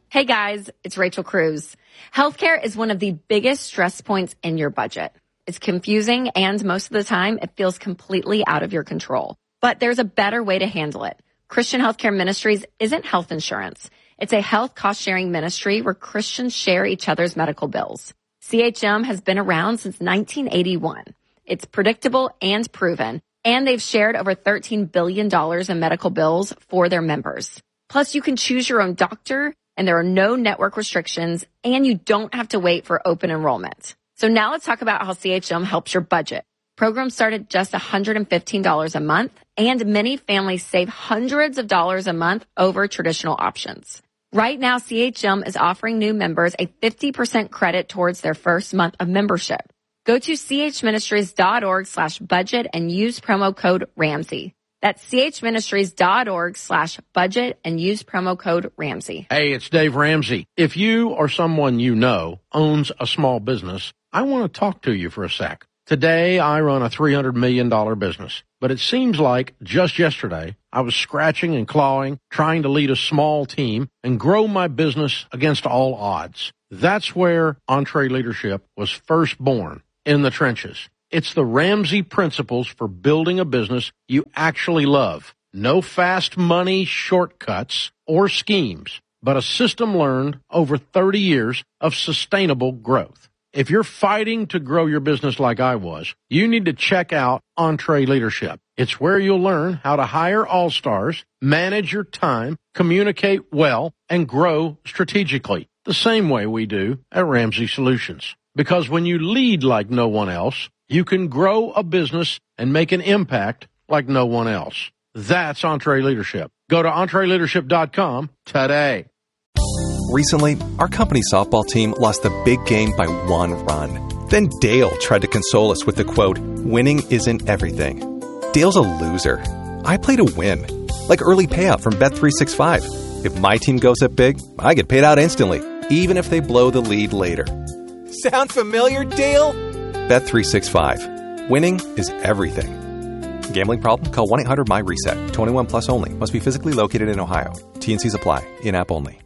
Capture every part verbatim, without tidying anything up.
Hey guys, it's Rachel Cruz. Healthcare is one of the biggest stress points in your budget. It's confusing and most of the time it feels completely out of your control. But there's a better way to handle it. Christian Healthcare Ministries isn't health insurance. It's a health cost-sharing ministry where Christians share each other's medical bills. C H M has been around since nineteen eighty-one. It's predictable and proven, and they've shared over thirteen billion dollars in medical bills for their members. Plus, you can choose your own doctor, and there are no network restrictions, and you don't have to wait for open enrollment. So now let's talk about how C H M helps your budget. Programs start at just one hundred fifteen dollars a month, and many families save hundreds of dollars a month over traditional options. Right now, C H M is offering new members a fifty percent credit towards their first month of membership. Go to chministries.org slash budget and use promo code Ramsey. That's chministries.org slash budget and use promo code Ramsey. Hey, it's Dave Ramsey. If you or someone you know owns a small business, I want to talk to you for a sec. Today, I run a three hundred million dollars business, but it seems like just yesterday, I was scratching and clawing, trying to lead a small team and grow my business against all odds. That's where EntreLeadership was first born, in the trenches. It's the Ramsey principles for building a business you actually love. No fast money shortcuts or schemes, but a system learned over thirty years of sustainable growth. If you're fighting to grow your business like I was, you need to check out EntreLeadership. It's where you'll learn how to hire all-stars, manage your time, communicate well, and grow strategically, the same way we do at Ramsey Solutions. Because when you lead like no one else, you can grow a business and make an impact like no one else. That's EntreLeadership. Go to entre leadership dot com today. Recently, our company softball team lost the big game by one run. Then Dale tried to console us with the quote, "Winning isn't everything." Dale's a loser. I play to win. Like early payout from Bet three sixty-five. If my team goes up big, I get paid out instantly, even if they blow the lead later. Sound familiar, Dale? Bet three sixty-five. Winning is everything. Gambling problem? Call one eight hundred M Y reset. twenty-one plus only. Must be physically located in Ohio. T and Cs apply. In-app only.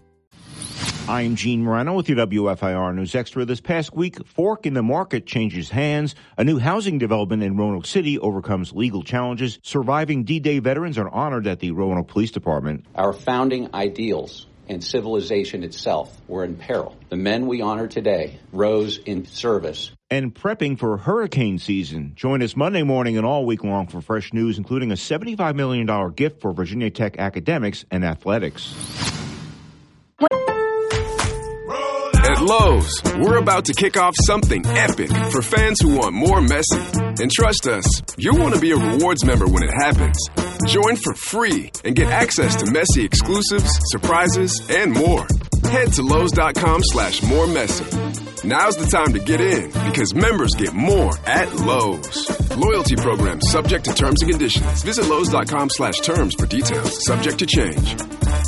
I'm Gene Moreno with your W F I R News Extra. This past week, Fork in the Market changes hands. A new housing development in Roanoke City overcomes legal challenges. Surviving D-Day veterans are honored at the Roanoke Police Department. Our founding ideals and civilization itself were in peril. The men we honor today rose in service. And prepping for hurricane season. Join us Monday morning and all week long for fresh news, including a seventy-five million dollars gift for Virginia Tech academics and athletics. At Lowe's, we're about to kick off something epic for fans who want more Messy. And trust us, you'll want to be a rewards member when it happens. Join for free and get access to Messy exclusives, surprises, and more. Head to Lowe's.com slash more Messy. Now's the time to get in because members get more at Lowe's. Loyalty program subject to terms and conditions. Visit Lowe's.com slash terms for details. Subject to change.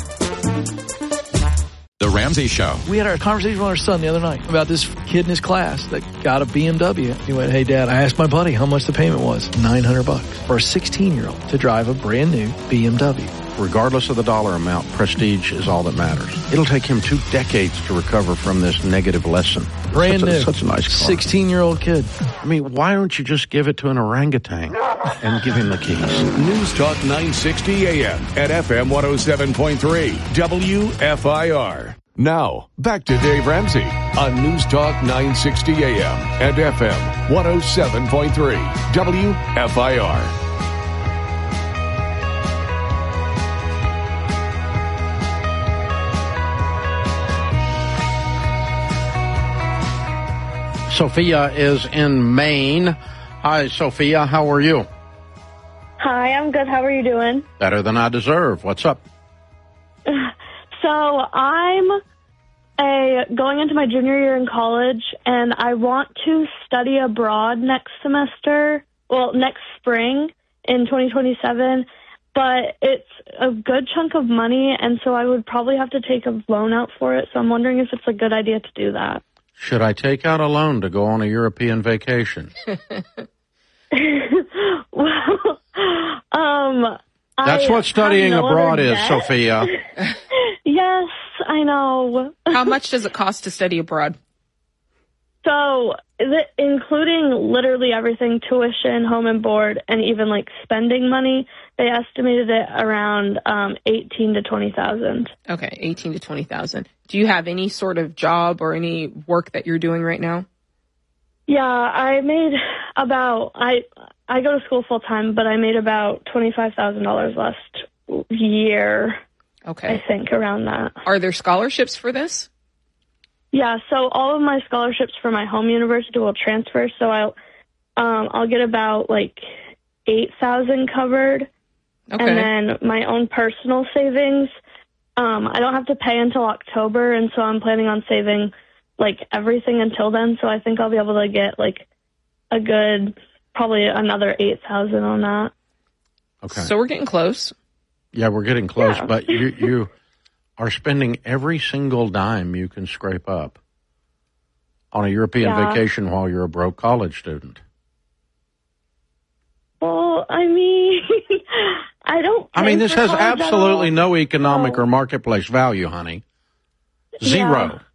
The Ramsey Show. We had a conversation with our son the other night about this kid in his class that got a B M W. He went, "Hey, Dad, I asked my buddy how much the payment was. nine hundred bucks for a sixteen-year-old to drive a brand new B M W. Regardless of the dollar amount, prestige is all that matters. It'll take him two decades to recover from this negative lesson. Brand such a, new. Such a nice car. sixteen-year-old kid. I mean, why don't you just give it to an orangutan and give him the keys? News Talk nine sixty A M at F M one oh seven point three W F I R. Now, back to Dave Ramsey on News Talk nine sixty A M and F M one oh seven point three W F I R. Sophia is in Maine. Hi, Sophia. How are you? Hi, I'm good. How are you doing? Better than I deserve. What's up? So I'm a going into my junior year in college, and I want to study abroad next semester, well, next spring in twenty twenty-seven, but it's a good chunk of money, and so I would probably have to take a loan out for it, so I'm wondering if it's a good idea to do that. Should I take out a loan to go on a European vacation? Well, um... That's I what studying no abroad is, Sophia. Yes, I know. How much does it cost to study abroad? So, is it including literally everything, tuition, home and board, and even like spending money, they estimated it around um, eighteen to twenty thousand. Okay, eighteen to twenty thousand. Do you have any sort of job or any work that you're doing right now? Yeah, I made about I I go to school full time, but I made about twenty five thousand dollars last year. Okay, I think around that. Are there scholarships for this? Yeah, so all of my scholarships for my home university will transfer, so I'll um, I'll get about like eight thousand covered, okay. And then my own personal savings. Um, I don't have to pay until October, and so I'm planning on saving like everything until then. So I think I'll be able to get like a good, probably another eight thousand on that. Okay. So we're getting close. Yeah, we're getting close, Yeah. but you you are spending every single dime you can scrape up on a European Yeah. vacation while you're a broke college student. Well, I mean, I don't. I mean, pay this for has college at absolutely all. no economic Oh. or marketplace value, honey. Zero. Yeah.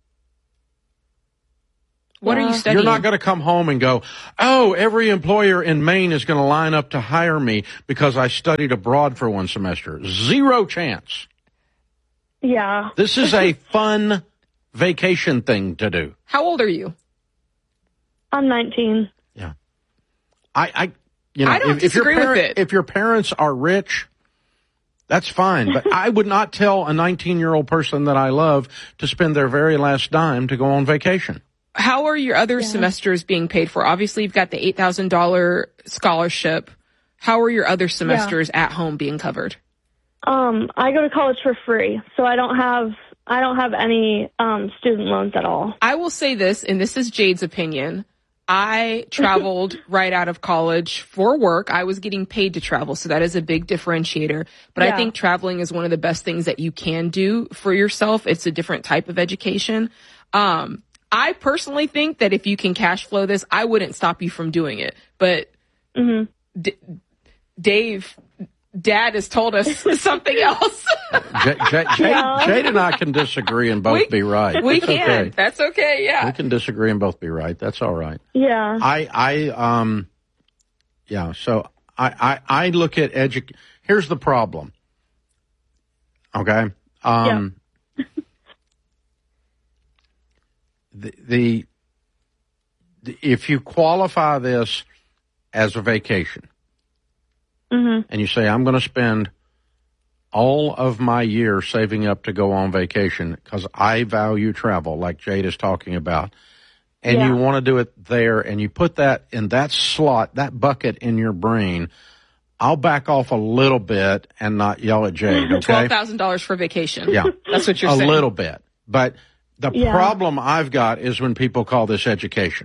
What are you Yeah. studying? You're not going to come home and go, oh, every employer in Maine is going to line up to hire me because I studied abroad for one semester. Zero chance. Yeah. This is a fun vacation thing to do. How old are you? I'm nineteen. Yeah. I, I you know, I don't if, if your disagree with parent- it. if your parents are rich, that's fine. But I would not tell a nineteen-year-old person that I love to spend their very last dime to go on vacation. How are your other semesters being paid for? Obviously, you've got the eight thousand dollars scholarship. How are your other semesters at home being covered? Um, I go to college for free, so I don't have I don't have any um, student loans at all. I will say this, and this is Jade's opinion. I traveled right out of college for work. I was getting paid to travel, so that is a big differentiator. But Yeah. I think traveling is one of the best things that you can do for yourself. It's a different type of education. Um, I personally think that if you can cash flow this, I wouldn't stop you from doing it. But Mm-hmm. D- Dave, Dad has told us something else. J- J- Jade, Yeah. Jade and I can disagree and both We- be right. We It's can. okay. That's okay. Yeah. We can disagree and both be right. That's all right. Yeah. I, I, um, yeah, so I, I, I look at edu. Here's the problem. Okay. Um, the, the, the, if you qualify this as a vacation Mm-hmm. and you say, I'm going to spend all of my year saving up to go on vacation because I value travel, like Jade is talking about, and Yeah. you want to do it there, and you put that in that slot, that bucket in your brain, I'll back off a little bit and not yell at Jade, okay? Twelve thousand dollars for vacation. Yeah. That's what you're a saying. little bit. But the Yeah. problem I've got is when people call this education.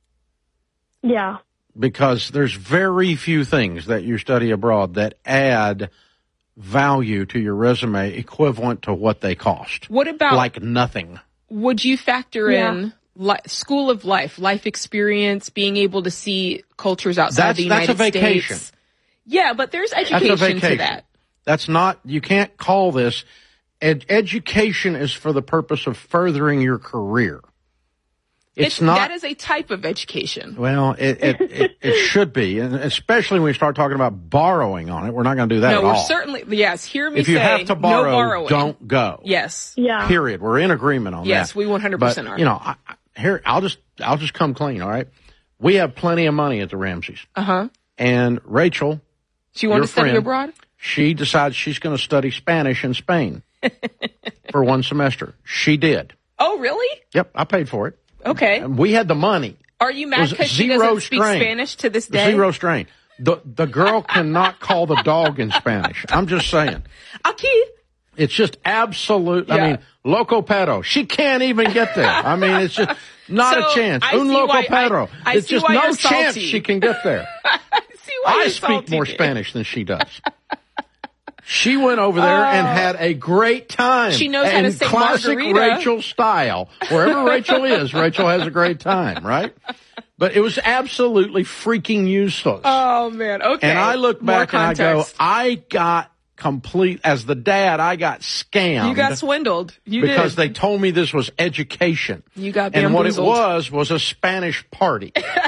Yeah. Because there's very few things that you study abroad that add value to your resume equivalent to what they cost. What about, Like nothing. would you factor Yeah. in li- school of life, life experience, being able to see cultures outside That's- the that's United a vacation. States? Yeah, but there's That's education a vacation. to that. That's not, you can't call this, ed- education is for the purpose of furthering your career. It's, not. That is a type of education. Well, it, it, it, it should be, and especially when we start talking about borrowing on it. We're not going to do that no, at we're all. certainly, yes, hear me if you say, have to borrow, no borrowing. don't go. Yes. Yeah. Period. We're in agreement on Yes, that. we one hundred percent but, are. You know, I, I, here I'll just I'll just come clean. All right, we have plenty of money at the Ramseys, Uh-huh. and Rachel, She wanted your to study friend, abroad? She decides she's going to study Spanish in Spain for one semester. She did. Oh, really? Yep, I paid for it. Okay. And we had the money. Are you It mad was because she zero doesn't speak strain. Spanish to this day? Zero strain. The the girl cannot call the dog in Spanish. I'm just saying. Aquí. It's just absolute. I Yeah. mean, loco perro. She can't even get there. I mean, it's just not So, a chance. I Un see loco why- I- perro. I It's see just why no you're chance salty. she can get there. See why I you're speak salty more then. Spanish than she does. She went over there and had a great time. She knows how and to say classic margarita. Rachel style. Wherever Rachel is, Rachel has a great time, right? But it was absolutely freaking useless. Oh, man. Okay. And I look More back and I go, context. I got complete, as the dad, I got scammed. You got swindled. You because did. they told me this was education. You got bamboozled. And what it was was a Spanish party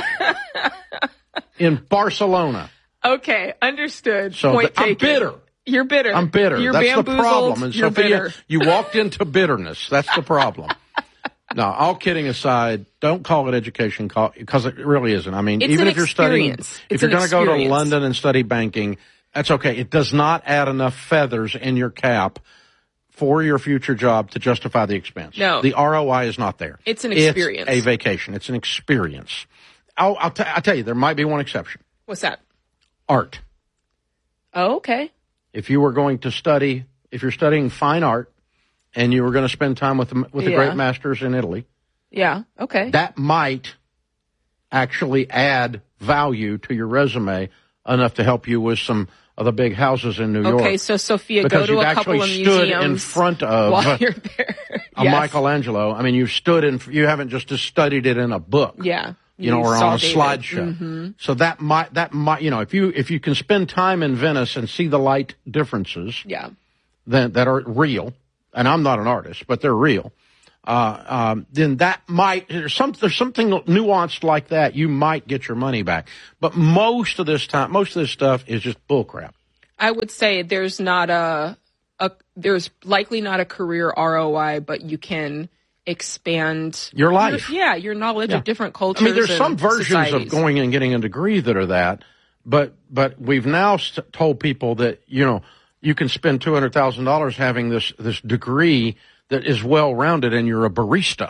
in Barcelona. Okay, understood. So Point the, I'm taken. bitter. You're bitter. I'm bitter. You're That's bamboozled. the problem. And You're Sophia, bitter. you walked into bitterness. That's the problem. No, all kidding aside, don't call it education, call because it really isn't. I mean, It's even an if you're studying, experience. if It's you're an going to go to experience. London and study banking, that's okay. It does not add enough feathers in your cap for your future job to justify the expense. No. The R O I is not there. It's an experience. It's a vacation. It's an experience. I'll, I'll, t- I'll tell you, there might be one exception. What's that? Art. Oh, okay. If you were going to study, if you're studying fine art and you were going to spend time with the, with the Yeah. great masters in Italy, Yeah, okay. that might actually add value to your resume enough to help you with some of the big houses in New York. Okay, so Sophia, because go to you've a couple actually of stood museums in front of while you're there. a Yes. Michelangelo. I mean, you've stood in, you haven't just studied it in a book. Yeah. You know, or saw on a David. slideshow. Mm-hmm. So that might, that might, you know, if you, if you can spend time in Venice and see the light differences Yeah. that, that are real, and I'm not an artist, but they're real, uh, um, then that might, there's, some, there's something nuanced like that, you might get your money back. But most of this time, most of this stuff is just bullcrap. I would say there's not a, a there's likely not a career R O I, but you can expand Your life. Your, yeah, your knowledge Yeah. of different cultures. I mean, there's and some versions societies. of going and getting a degree that are that, but but we've now st- told people that, you know, you can spend two hundred thousand dollars having this this degree that is well rounded, and you're a barista,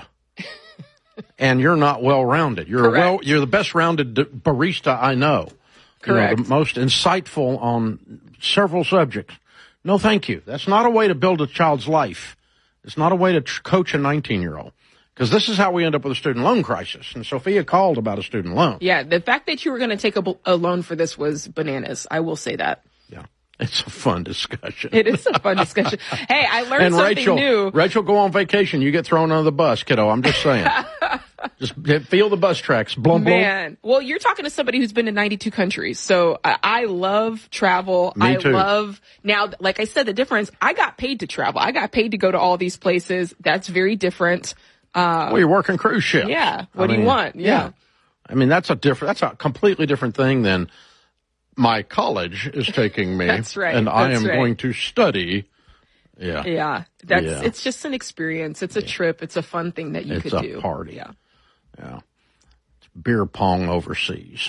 and you're not well rounded. You're Correct. a well, you're the best rounded d- barista I know. Correct. You know, the most insightful on several subjects. No, thank you. That's not a way to build a child's life. It's not a way to tr- coach a nineteen-year-old. Because this is how we end up with a student loan crisis. And Sophia called about a student loan. Yeah, the fact that you were going to take a, a loan for this was bananas. I will say that. Yeah. It's a fun discussion. It is a fun discussion. Hey, I learned and something Rachel, new. Rachel, go on vacation. You get thrown under the bus, kiddo. I'm just saying. Just feel the bus tracks. Blum, blum. Man, well, you're talking to somebody who's been to ninety-two countries. So I, I love travel. Me I too. love now, like I said, the difference, I got paid to travel. I got paid to go to all these places. That's very different. Uh, Well, you're working cruise ships. Yeah. What I do you mean, want? Yeah. I mean, that's a different, that's a completely different thing than my college is taking me. That's right. And I That's am right. going to study. Yeah. Yeah. That's, Yeah. it's just an experience. It's a trip. It's a fun thing that you It's could a do. party. Yeah. Yeah. It's beer pong overseas.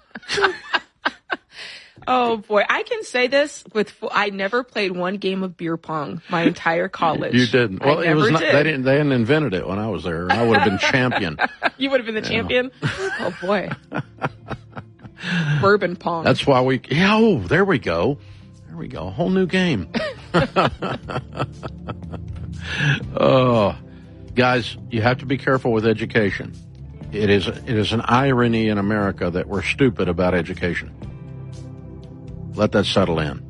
Oh boy. I can say this with, full, I never played one game of beer pong my entire college. You didn't. Well, I it never was not, did. they didn't, they hadn't invented it when I was there. I would have been champion. You would have been the champion? Oh boy. Bourbon pong. That's why we, yeah, oh, there we go. There we go. A whole new game. Oh, guys, you have to be careful with education. It is, it is an irony in America that we're stupid about education. Let that settle in.